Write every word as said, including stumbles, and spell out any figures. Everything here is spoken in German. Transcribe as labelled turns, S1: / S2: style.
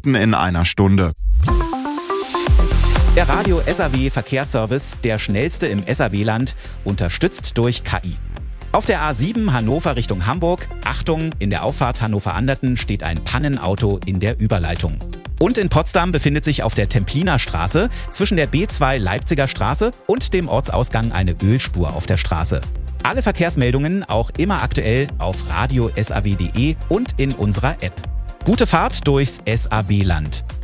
S1: Nachrichten in einer Stunde.
S2: Der Radio S A W Verkehrsservice, der schnellste im S A W-Land, unterstützt durch K I. Auf der A sieben Hannover Richtung Hamburg, Achtung, in der Auffahrt Hannover-Anderten steht ein Pannenauto in der Überleitung. Und in Potsdam befindet sich auf der Templiner Straße zwischen der B zwei Leipziger Straße und dem Ortsausgang eine Ölspur auf der Straße. Alle Verkehrsmeldungen auch immer aktuell auf radio punkt s a w punkt d e und in unserer App. Gute Fahrt durchs S A W-Land.